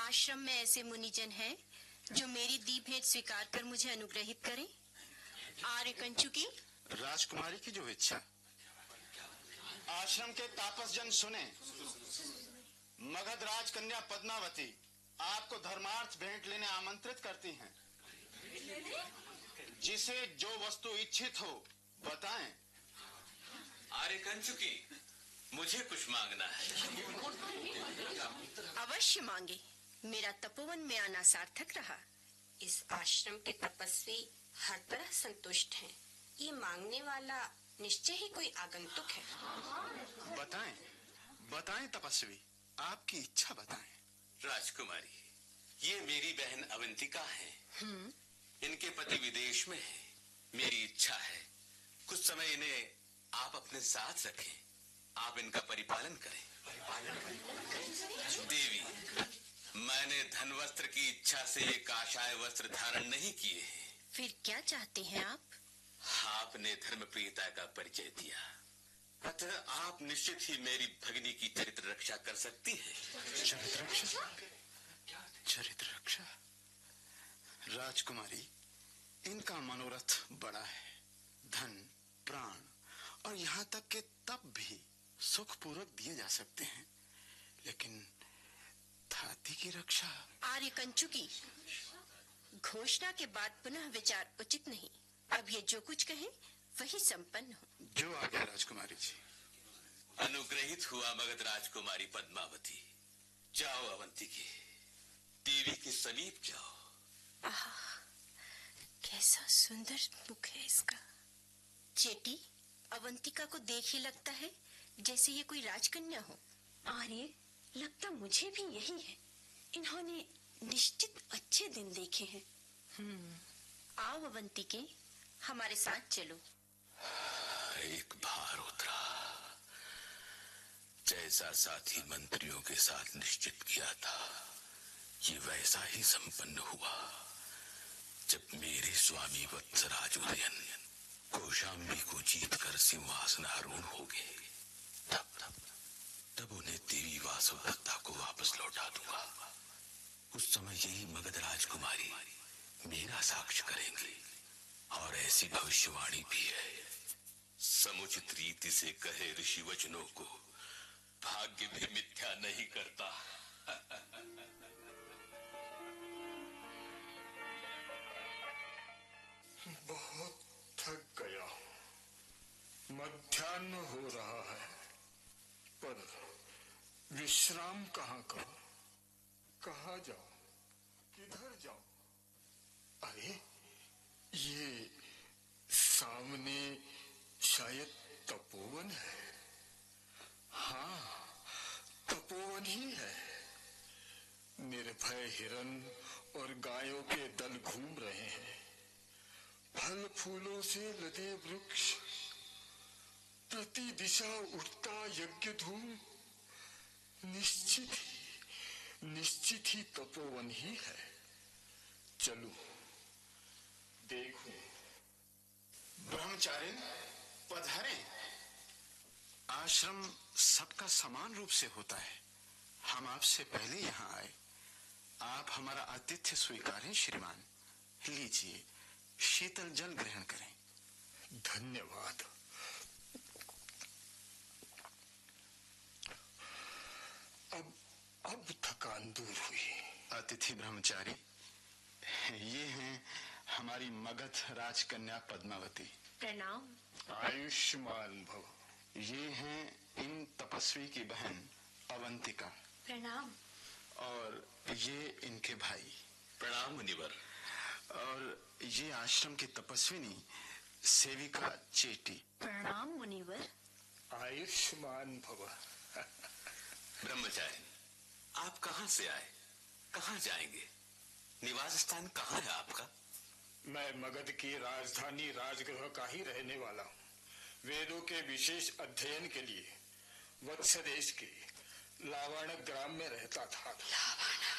आश्रम में ऐसे मुनिजन हैं जो मेरी दी भेंट स्वीकार कर मुझे अनुग्रहित करें। आर्य कंचु की राजकुमारी की जो इच्छा। आश्रम के तापसजन सुने। मगध राजकन्या पद्मावती आपको धर्मार्थ भेंट लेने आमंत्रित करती हैं। जिसे जो वस्तु इच्छित हो बताएं। आर्य कंचुकी, मुझे कुछ मांगना है। अवश्य मांगे। मेरा तपोवन में आना सार्थक रहा। इस आश्रम के तपस्वी हर तरह संतुष्ट हैं। ये मांगने वाला निश्चय ही कोई आगंतुक है। बताएं, बताएं तपस्वी, आपकी इच्छा बताएं। राजकुमारी, ये मेरी बहन अवंतिका है। इनके पति विदेश में है। मेरी इच्छा है कुछ समय इन्हें आप अपने साथ रखें। आप इनका परिपालन करें। देवी, मैंने धन वस्त्र की इच्छा से ये काशाय वस्त्र धारण नहीं किए हैं। फिर क्या चाहते हैं आप? आपने धर्म प्रियता का परिचय दिया, अतः आप निश्चित ही मेरी भगिनी की चरित्र रक्षा कर सकती हैं। चरित्र रक्षा? चरित्र रक्षा? राजकुमारी, इनका मनोरथ बड़ा है। धन, प्राण और यहाँ तक के तप भी सुखपूर्वक दिए जा सकते हैं, लेकिन धाती की रक्षा। आर्य कंचु की घोषणा के बाद पुनः विचार उचित नहीं। अब ये जो कुछ कहें वही संपन्न हो। जो आ गया राजकुमारी जी। अनुग्रहित हुआ मगध राजकुमारी पद्मावती। जाओ अवंतिके, देवी के समीप जाओ। आह, कैसा सुंदर मुख है इसका। चेटी, अवंतिका को देख ही लगता है जैसे ये कोई राजकन्या हो। आर्य, लगता मुझे भी यही है। इन्होंने निश्चित अच्छे दिन देखे हैं। आओ अवंतिके, हमारे साथ चलो। एक भार उतरा। जैसा साथी मंत्रियों के साथ निश्चित किया था, ये वैसा ही संपन्न हुआ। जब मेरे स्वामी वत्सराज उदयन कौशाम्बी को जीतकर सिंहासनारूढ़ हो गए, तब उन्हें देवी वासवदत्ता को वापस लौटा दूंगा। उस समय यही मगध राजकुमारी मेरा साक्ष्य करेंगे। और ऐसी भविष्यवाणी भी है, समुचित रीति से कहे ऋषि वचनों को भाग्य भी मिथ्या नहीं करता। बहुत थक गया। मध्याह्न हो रहा है, पर विश्राम कहाँ करूं? कहाँ जाऊं? किधर जाऊं? अरे, ये सामने शायद तपोवन है। हाँ, तपोवन ही है। निर्भय हिरन और गायों के दल घूम रहे हैं। फल फूलों से लदे वृक्ष, प्रति दिशा उठता यज्ञ धूम। निश्चित ही तपोवन ही है। चलूं, देखूं। ब्रह्मचारी पधारें। आश्रम सबका समान रूप से होता है। हम आपसे पहले यहाँ आए। आप हमारा आतिथ्य स्वीकारें श्रीमान। लीजिए, शीतल जल ग्रहण करें। धन्यवाद। अब थकान दूर हुई। अतिथि ब्रह्मचारी, ये हैं हमारी मगध राजकन्या पद्मावती। प्रणाम। आयुष्मान भव। ये हैं इन तपस्वी की बहन अवंतिका। प्रणाम। और ये इनके भाई। प्रणाम मुनिवर। और ये आश्रम की तपस्विनी सेविका चेटी। प्रणाम मुनिवर। आयुष्मान भव। ब्रह्मचारी, आप कहाँ से आए? कहाँ जाएंगे? निवास स्थान कहाँ है आपका? मैं मगध की राजधानी राजगृह का ही रहने वाला हूँ। वेदों के विशेष अध्ययन के लिए वत्स देश के लावण ग्राम में रहता था। लावण।